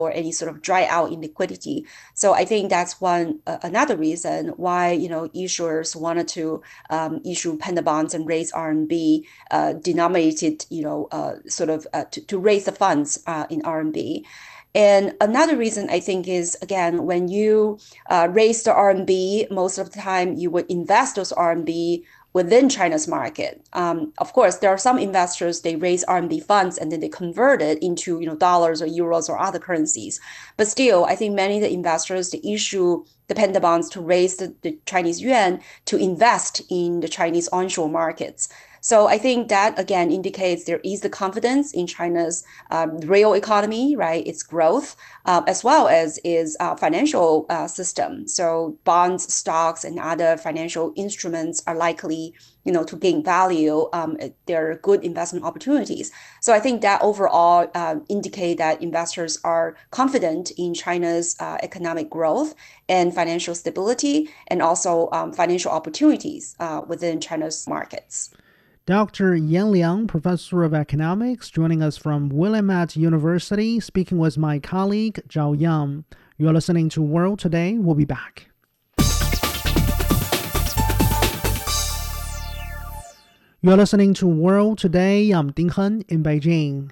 or any sort of dry out in liquidity. So I think that's another reason why issuers wanted to issue panda bonds and raise RMB denominated, to raise the funds in RMB. And another reason I think is, again, when you raise the RMB, most of the time you would invest those RMB within China's market. Of course, there are some investors, they raise RMB funds and then they convert it into dollars or euros or other currencies. But still, I think many of the investors, they issue the panda bonds to raise the Chinese yuan to invest in the Chinese onshore markets. So I think that again indicates there is the confidence in China's real economy, right? Its growth, as well as its financial system. So bonds, stocks, and other financial instruments are likely, to gain value. There are good investment opportunities. So I think that overall indicate that investors are confident in China's economic growth and financial stability, and also financial opportunities within China's markets. Dr. Yan Liang, professor of economics, joining us from Willamette University, speaking with my colleague Zhao Yang. You're listening to World Today. We'll be back. You're listening to World Today. I'm Ding Hen in Beijing.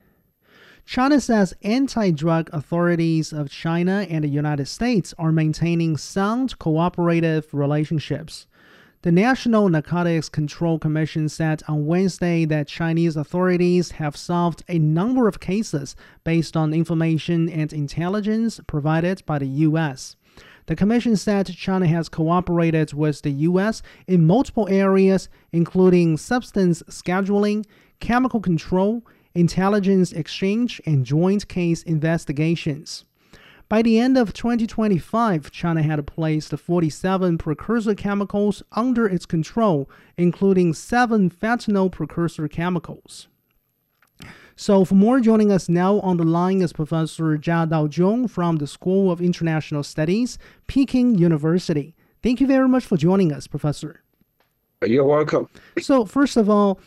China says anti-drug authorities of China and the United States are maintaining sound cooperative relationships. The National Narcotics Control Commission said on Wednesday that Chinese authorities have solved a number of cases based on information and intelligence provided by the U.S. The commission said China has cooperated with the U.S. in multiple areas, including substance scheduling, chemical control, intelligence exchange, and joint case investigations. By the end of 2025, China had placed 47 precursor chemicals under its control, including 7 fentanyl precursor chemicals. So for more, joining us now on the line is Professor Jia Daozhong from the School of International Studies, Peking University. Thank you very much for joining us, Professor. You're welcome. So first of all,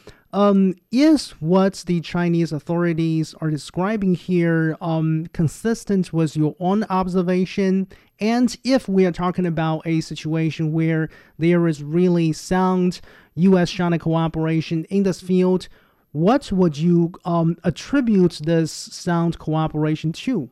is what the Chinese authorities are describing here consistent with your own observation? And if we are talking about a situation where there is really sound U.S.-China cooperation in this field, what would you attribute this sound cooperation to?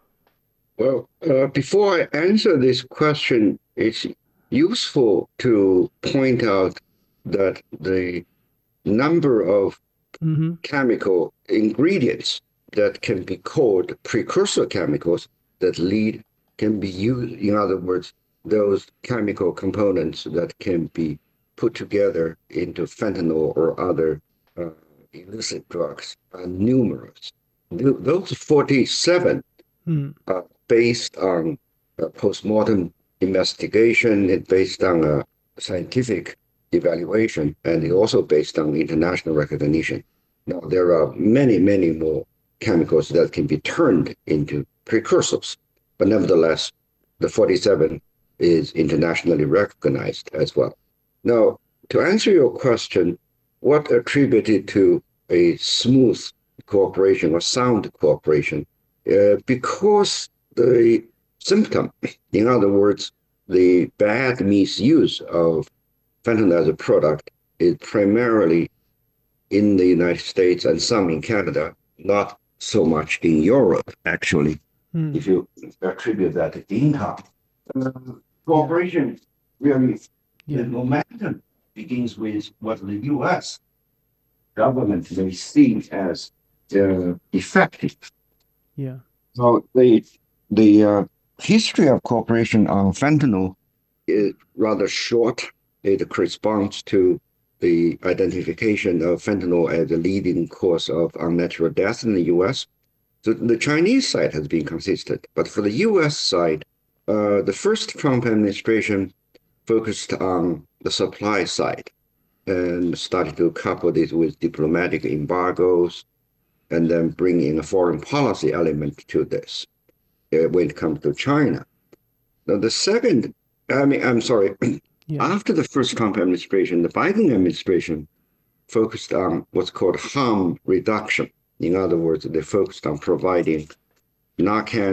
Well, before I answer this question, it's useful to point out that the number of chemical ingredients that can be called precursor chemicals that can be used, in other words, those chemical components that can be put together into fentanyl or other illicit drugs are numerous. Those 47 are based on postmortem investigation, it's based on a scientific evaluation, and it's also based on international recognition. Now, there are many, many more chemicals that can be turned into precursors, but nevertheless, the 47 is internationally recognized as well. Now, to answer your question, what attributed to a smooth cooperation or sound cooperation? Because the symptom, in other words, the bad misuse of fentanyl as a product is primarily in the United States and some in Canada, not so much in Europe, actually, if you attribute that to income. Cooperation really, the momentum begins with what the U.S. government may see as effective. Yeah. So the history of cooperation on fentanyl is rather short. It corresponds to the identification of fentanyl as a leading cause of unnatural death in the U.S. So the Chinese side has been consistent, but for the U.S. side, the first Trump administration focused on the supply side and started to couple this with diplomatic embargoes and then bring in a foreign policy element to this when it comes to China. Now, the second, after the first Trump administration, the Biden administration focused on what's called harm reduction. In other words, they focused on providing Narcan